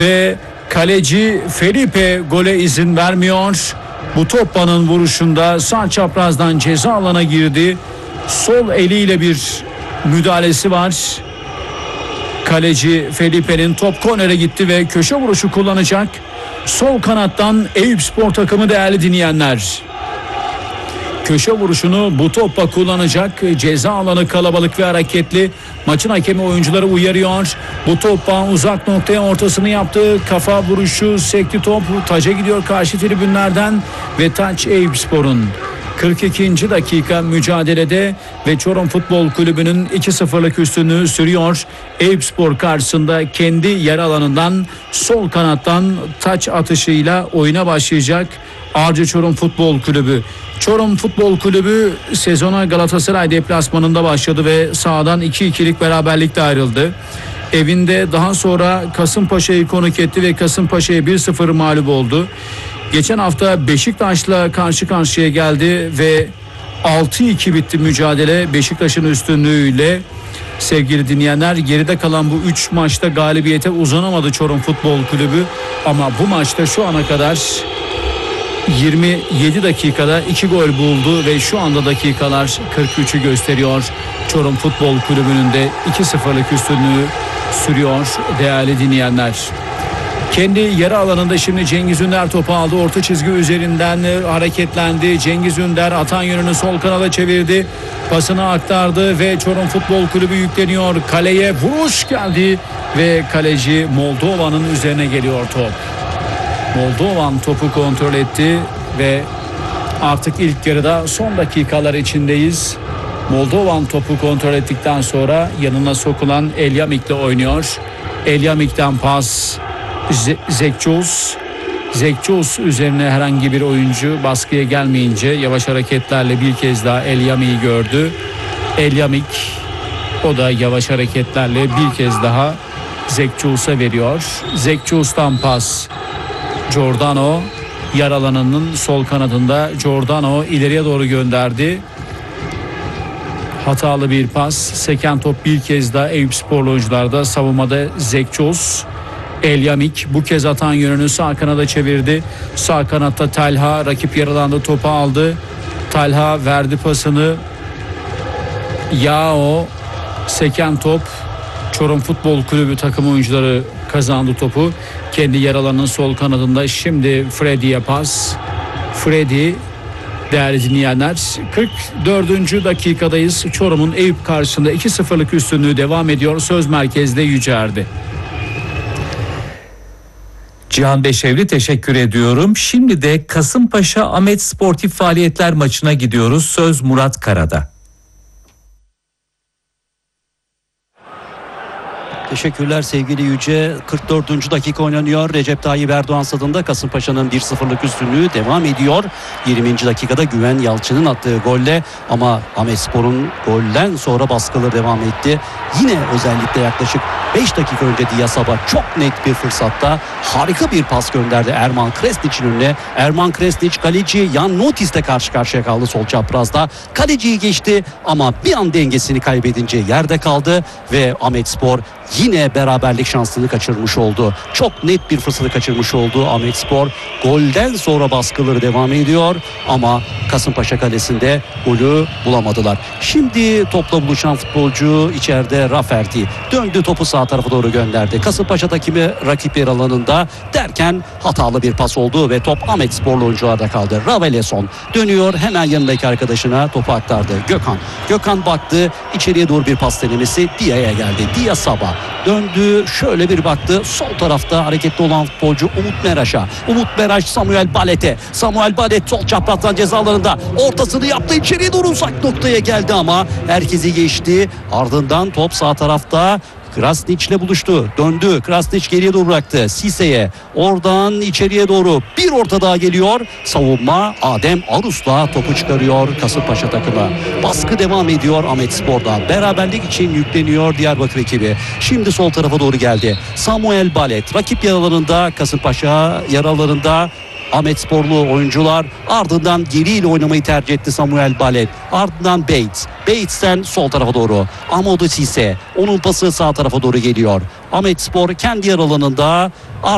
ve kaleci Felipe gole izin vermiyor. Butoppa'nın vuruşunda sağ çaprazdan ceza alana girdi. Sol eliyle bir müdahalesi var. Kaleci Felipe'nin top kornere gitti ve köşe vuruşu kullanacak. Sol kanattan Eyüpspor takımı değerli dinleyenler. Köşe vuruşunu Butoppa kullanacak. Ceza alanı kalabalık ve hareketli. Maçın hakemi oyuncuları uyarıyor. Butoppa uzak noktaya ortasını yaptı. Kafa vuruşu, sekti top. Taca gidiyor karşı tribünlerden ve taç Eyüpspor'un. 42. dakika mücadelede ve Çorum Futbol Kulübü'nün 2-0'lık üstünlüğü sürüyor. Eyüpspor karşısında kendi yer alanından sol kanattan taç atışıyla oyuna başlayacak Ağrı Çorum Futbol Kulübü. Çorum Futbol Kulübü sezona Galatasaray deplasmanında başladı ve sahadan 2-2'lik beraberlikle ayrıldı. Evinde daha sonra Kasımpaşa'yı konuk etti ve Kasımpaşa'ya 1-0 mağlup oldu. Geçen hafta Beşiktaş'la karşı karşıya geldi ve 6-2 bitti mücadele Beşiktaş'ın üstünlüğüyle. Sevgili dinleyenler, geride kalan bu 3 maçta galibiyete uzanamadı Çorum Futbol Kulübü. Ama bu maçta şu ana kadar 27 dakikada 2 gol buldu ve şu anda dakikalar 43'ü gösteriyor. Çorum Futbol Kulübü'nün de 2-0'lık üstünlüğü sürüyor değerli dinleyenler. Kendi yarı alanında şimdi Cengiz Ünder topu aldı. Orta çizgi üzerinden hareketlendi. Cengiz Ünder atan yönünü sol kanala çevirdi. Pasını aktardı ve Çorum Futbol Kulübü yükleniyor. Kaleye vuruş geldi ve kaleci Moldova'nın üzerine geliyor top. Moldovan topu kontrol etti ve artık ilk yarıda son dakikalar içindeyiz. Moldovan topu kontrol ettikten sonra yanına sokulan Elyamik'le oynuyor. Elyamik'ten pas Zekçuz üzerine herhangi bir oyuncu baskıya gelmeyince yavaş hareketlerle bir kez daha Elyamik'i gördü. Elyamik o da yavaş hareketlerle bir kez daha Zekçuz'a veriyor. Zekçuz'tan pas Giordano yer alanının sol kanadında. Giordano ileriye doğru gönderdi. Hatalı bir pas. Seken top bir kez daha Eyüpsporlu oyuncularda. Savunmada Zekçuz. Elyamik bu kez atan yönünü sağ kanada çevirdi. Sağ kanatta Talha rakip yarılandı, topu aldı. Talha verdi pasını. Yao seken top. Çorum Futbol Kulübü takım oyuncuları kazandı topu. Kendi yer alanının sol kanadında. Şimdi Freddy'ye pas. Freddy değerli dinleyenler 44. dakikadayız. Çorum'un Eyüp karşısında 2-0'lık üstünlüğü devam ediyor. Söz merkezde Yücer'di. Cihan Beşevli teşekkür ediyorum. Şimdi de Kasımpaşa Ahmet Sportif Faaliyetler maçına gidiyoruz. Söz Murat Kara'da. Teşekkürler sevgili Yüce. 44. dakika oynanıyor. Recep Tayyip Erdoğan stadında Kasımpaşa'nın 1-0'lık üstünlüğü devam ediyor. 20. dakikada Güven Yalçın'ın attığı golle ama Ahmetspor'un golden sonra baskıları devam etti. Yine özellikle yaklaşık 5 dakika önce Diyasaba çok net bir fırsatta harika bir pas gönderdi Erman Kresniç'in önüne. Erman Kresniç kaleci Jan Notis'le karşı karşıya kaldı sol çaprazda. Kaleciyi geçti ama bir an dengesini kaybedince yerde kaldı ve Ahmetspor yine beraberlik şansını kaçırmış oldu. Çok net bir fırsatı kaçırmış oldu Ahmetspor. Golden sonra baskıları devam ediyor ama Kasımpaşa kalesinde golü bulamadılar. Şimdi topla buluşan futbolcu içeride Rafferty döndü, topu sağ tarafa doğru gönderdi. Kasımpaşa takımı rakip yer alanında derken hatalı bir pas oldu ve top Ahmetsporlu oyuncularda kaldı. Raveleson dönüyor, hemen yanındaki arkadaşına topu aktardı. Gökhan baktı, içeriye doğru bir pas denemesi Dia'ya geldi. Dia Sabah döndü, şöyle bir baktı, sol tarafta hareketli olan futbolcu Umut Meraş'a. Umut Meraş Samuel Balet'e. Samuel Balet sol çaprazdan cezalarında ortasını yaptı, içeriye doğru uzak noktaya geldi ama herkesi geçti. Ardından top sağ tarafta Krasniç'le buluştu. Döndü. Krasniç geriye doğru bıraktı. Sise'ye. Oradan içeriye doğru bir orta daha geliyor. Savunma Adem Arus'la topu çıkarıyor Kasımpaşa takımı. Baskı devam ediyor Ahmetspor'da. Beraberlik için yükleniyor Diyarbakır ekibi. Şimdi sol tarafa doğru geldi. Samuel Balet. Rakip yaralarında, Kasımpaşa yaralarında Ahmetsporlu oyuncular, ardından geriyle oynamayı tercih etti Samuel Balet. Ardından Bates'ten sol tarafa doğru Amadou Cissé, onun pası sağ tarafa doğru geliyor. Ahmetspor kendi yer alanında